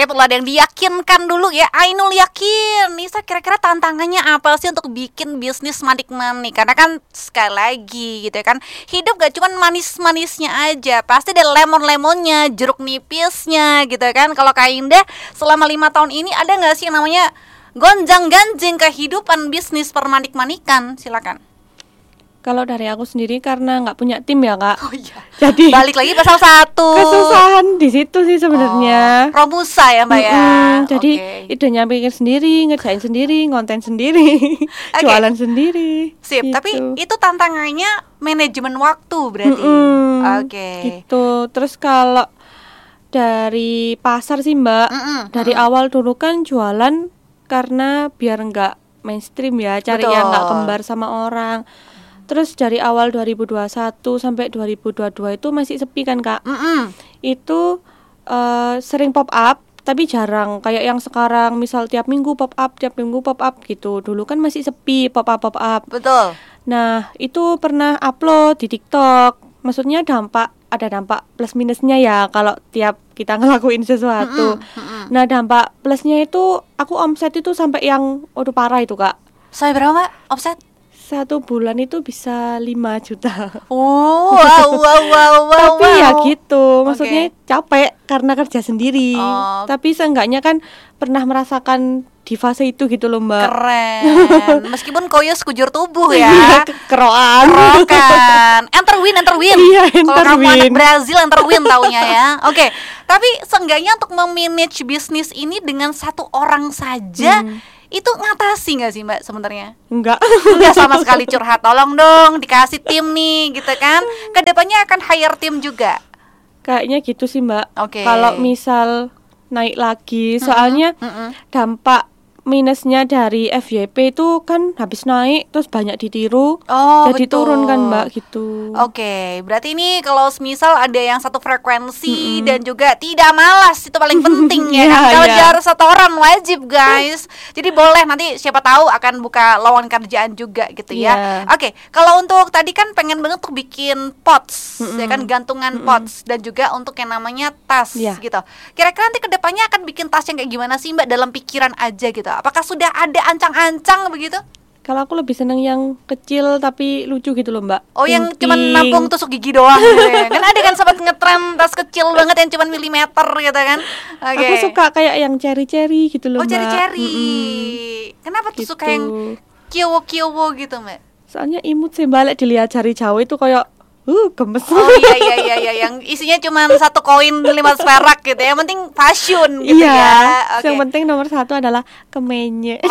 Perlu ada yang diyakinkan dulu ya. Ainul yakin Nisa, kira-kira tantangannya apa sih untuk bikin bisnis manik-manik? Karena kan sekali lagi gitu ya kan, hidup gak cuma manis-manisnya aja, pasti ada lemon-lemonnya, jeruk nipisnya gitu kan. Kalau Kak Indah selama 5 tahun ini ada gak sih yang namanya gonjang-ganjing kehidupan bisnis permanik-manikan? Silakan. Kalau dari aku sendiri karena nggak punya tim ya Kak. Oh iya. Jadi balik lagi pasal 1. kesusahan di situ sih sebenarnya. Robusa ya Mbak ya. Jadi idenya pikir sendiri, ngerjain sendiri, konten sendiri, jualan sendiri. Sip. Gitu. Tapi itu tantangannya manajemen waktu berarti. Gitu. Terus kalau dari pasar sih Mbak, dari awal dulu kan jualan karena biar nggak mainstream ya, cari yang nggak kembar sama orang. Terus dari awal 2021 sampai 2022 itu masih sepi kan Kak. Itu sering pop up tapi jarang kayak yang sekarang, misal tiap minggu pop up gitu. Dulu kan masih sepi pop up. Betul. Nah itu pernah upload di TikTok. Maksudnya ada dampak plus minusnya ya kalau tiap kita ngelakuin sesuatu. Nah dampak plusnya itu aku omset itu sampai yang parah itu Kak. Sampai berapa Mbak omset? 1 bulan itu bisa 5 juta. Wow. Tapi ya gitu, maksudnya capek karena kerja sendiri. Tapi seenggaknya kan pernah merasakan di fase itu gitu loh Mbak. Keren. Meskipun koyo sekujur tubuh ya. Kerokan. Enterwin. Iya, Kalau kamu anak Brazil, Enterwin taunya ya. Oke. Tapi seenggaknya untuk memanage bisnis ini dengan 1 orang saja, itu ngatasi nggak sih Mbak sebenarnya? Enggak sama sekali. Curhat, tolong dong dikasih tim nih gitu kan. Kedepannya akan hire tim juga. Kayaknya gitu sih Mbak. Kalau misal naik lagi, soalnya dampak minusnya dari FYP itu kan habis naik terus banyak ditiru, jadi betul. Turun kan Mbak gitu. Berarti ini kalau misal ada yang satu frekuensi dan juga tidak malas, itu paling penting ya kan. Kalau jar setoran wajib guys. Jadi boleh nanti siapa tahu akan buka lowongan kerjaan juga gitu ya. Kalau untuk tadi kan pengen banget tuh bikin pots ya kan, gantungan pots dan juga untuk yang namanya tas gitu. Kira-kira nanti kedepannya akan bikin tas yang kayak gimana sih Mbak, dalam pikiran aja gitu? Apakah sudah ada ancang-ancang begitu? Kalau aku lebih seneng yang kecil tapi lucu gitu loh Mbak. Yang cuma nampung tusuk gigi doang gitu ya. Kan ada kan sempat ngetren tas kecil banget yang cuma milimeter gitu kan. Aku suka kayak yang cherry gitu loh Mbak. Cherry. Kenapa tuh suka yang kiowo gitu Mbak? Soalnya imut sih balik dilihat jari jauh itu kayak gemes. Iya, yang isinya cuma 1 koin 5 perak gitu ya. Yang penting fashion gitu ya. Yang penting nomor 1 adalah kemenye.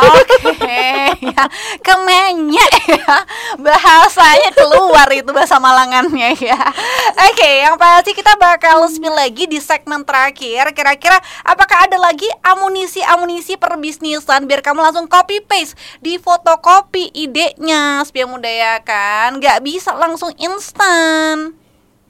Ya, kemenye ya. Bahasanya keluar itu bahasa Malangannya ya. Yang pasti kita bakal spill lagi di segmen terakhir. Kira-kira apakah ada lagi amunisi perbisnisan biar kamu langsung copy paste di fotokopi idenya supaya mudah ya kan. Gak bisa langsung instan.